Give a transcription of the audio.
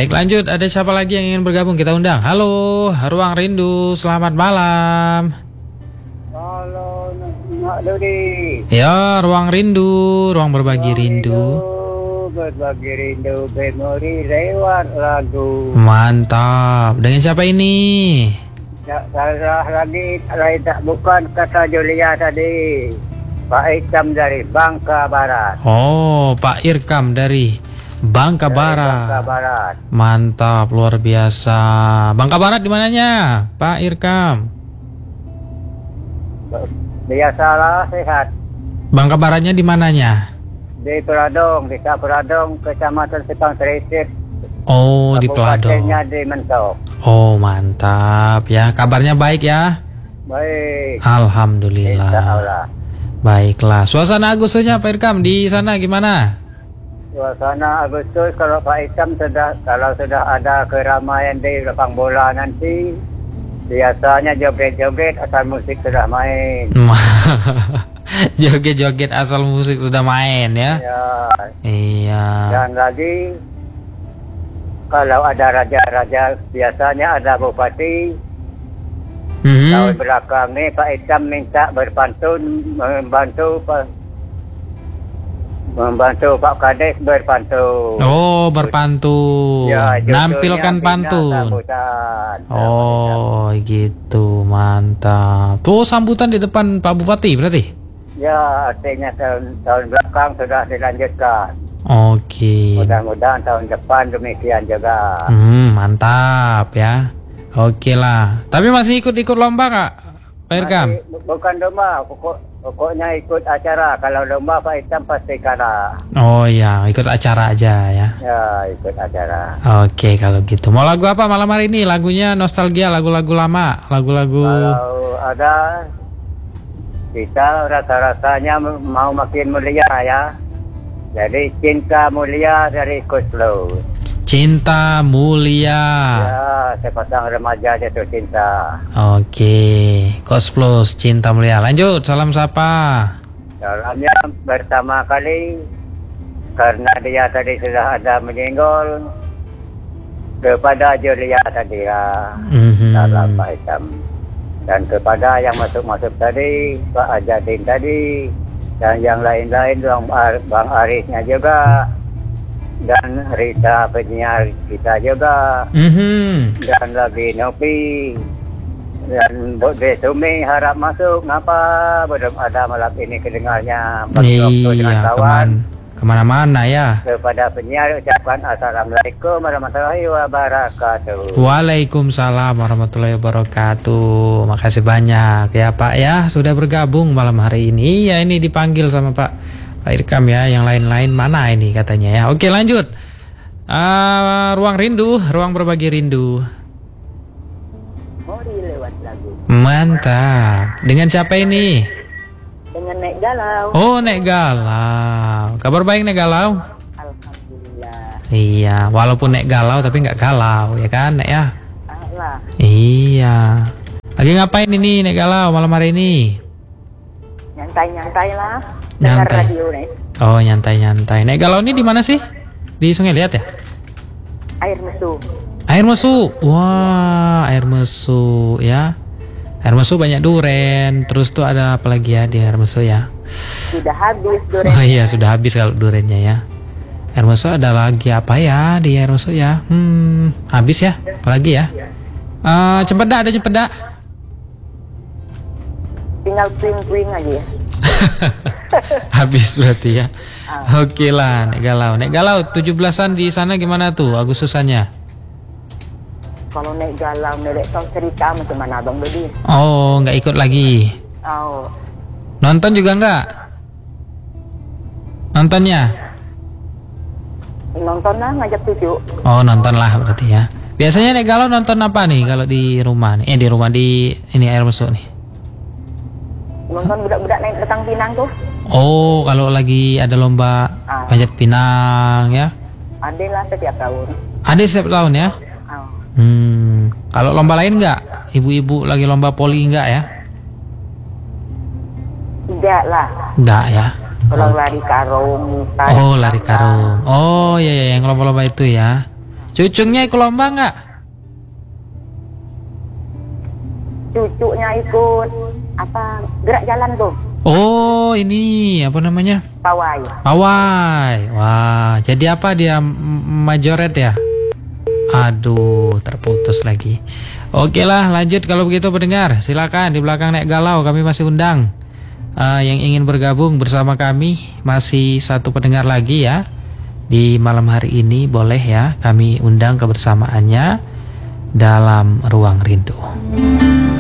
Baik, lanjut. Ada siapa lagi yang ingin bergabung? Kita undang. Halo, Ruang Rindu. Selamat malam. Halo, Nak Dodi. Ya, Ruang Rindu. Ruang berbagi rindu. Berbagi rindu, memori lewat lagu. Mantap. Dengan siapa ini? Tak salah lagi, lain tak bukan kata Julia tadi. Pak Ikam dari Bangka Barat. Oh, Pak Irkam dari Bangka Barat. Bangka Barat. Mantap, luar biasa. Bangka Barat di mananya, Pak Irkam? Biasalah sehat. Bangka Baratnya di mananya? Di Peladong, Desa Peladong, Kecamatan Sepang Serisik. Oh, di Peladong. Kabupatennya di Mentok. Oh, mantap ya. Kabarnya baik ya? Baik. Alhamdulillah. Insyaallah. Baiklah. Suasana Agustusnya Pak Irkam di sana gimana? Suasana Agustus kalau Pak Ikam kalau sudah ada keramaian di lapang bola nanti biasanya joget-joget asal musik sudah main. Joget-joget asal musik sudah main ya? Ya. Iya. Dan lagi kalau ada raja-raja biasanya ada bupati. Tahun belakang ni Pak Ikam minta berpantun membantu Pak Kades berpantun. Oh, berpantun. Ya, nampilkan pantun. Oh, gitu. Mantap. Tuh sambutan di depan Pak Bupati berarti? Ya, artinya tahun belakang sudah dilanjutkan. Oke. Mudah-mudahan tahun depan demikian juga. Mantap ya. Oke lah. Tapi masih ikut-ikut lomba Kak Pak Irkam? Bukan lomba, pokoknya ikut acara. Kalau lomba Pak Irkam pasti kalah. Oh iya, ikut acara aja ya. Ya, ikut acara. Oke, kalau gitu. Mau lagu apa malam hari ini? Lagunya nostalgia, lagu-lagu lama, lagu-lagu. Kalau ada, kita rasa-rasanya mau makin mulia ya. Jadi Cinta Mulia dari Kuslo. Cinta Mulia. Ya, sepasang remaja jatuh cinta. Oke, Kos Plus Cinta Mulia. Lanjut, salam sapa. Salamnya pertama kali karena dia tadi sudah ada menyinggol kepada Julia tadi ya. Salam Pak Ikam. Dan kepada yang masuk-masuk tadi, Pak Ajadin tadi, dan yang lain-lain, Bang Arisnya juga. Dan Rita penyiar kita juga, dan lagi Nopi, dan Bude Sumi harap masuk. Ngapa belum ada malam ini kedengarnya? Iya, kemana-mana ya. Kepada penyiar ucapkan Assalamualaikum warahmatullahi wabarakatuh. Waalaikumsalam warahmatullahi wabarakatuh. Makasih banyak ya Pak ya sudah bergabung malam hari ini. Iya, ini dipanggil sama Pak Irkam ya, yang lain-lain mana ini katanya ya. Oke, lanjut. Ruang Rindu, ruang berbagi rindu. Lewat lagu. Mantap. Dengan siapa ini? Dengan Nek Galau. Oh, Nek Galau. Kabar baik Nek Galau? Alhamdulillah. Iya, walaupun Nek Galau tapi nggak galau ya kan Nek ya? Allah. Iya. Lagi ngapain ini Nek Galau malam hari ini? Nyantai-nyantai lah. Dengar Nyantai. radio nih. Oh, nyantai-nyantai. Nek Galau ini di mana sih? Di Sungai Liat ya? Air mesu. Air mesu. Wah, air mesu ya. Air mesu banyak duren. Terus tuh ada apa lagi ya di air mesu ya? Sudah habis duren. Oh iya, sudah habis kalau durennya ya. Air mesu ada lagi apa ya di air mesu ya? Habis ya. Apalagi ya? Cempeda, ada cempeda. Tinggal puing-puing aja ya. Habis berarti ya. Oke lah, Nek Galau. Nek Galau 17-an di sana gimana tuh Agustusannya? Kalau Nek Galau, Nek tahu cerita macam mana Bang Dodi? Oh, nggak ikut lagi. Oh. Nonton juga nggak? Nontonnya? Nonton lah, ngajak cucu. Oh, nonton lah berarti ya. Biasanya Nek Galau nonton apa nih kalau di rumah nih? Di rumah di ini air mesu nih. Nonton budak-budak naik petang pinang tuh. Oh, kalau lagi ada lomba panjat pinang ya? Ada lah setiap tahun. Ada setiap tahun ya? Kalau lomba lain nggak? Ibu-ibu lagi lomba poli nggak ya? Tidak lah. Nggak ya? Kalau lari karung. Oh, lari karung. Oh, iya, yang lomba-lomba itu ya. Cucunya ikut lomba nggak? Cucunya ikut gerak jalan tuh. Oh, ini apa namanya? Pawai. Pawai. Wah, jadi apa dia, majoret ya? Aduh, terputus lagi. Oke lah, lanjut kalau begitu pendengar. Silakan di belakang Nek Galau, kami masih undang yang ingin bergabung bersama kami. Masih satu pendengar lagi ya di malam hari ini, boleh ya kami undang kebersamaannya dalam Ruang Rindu.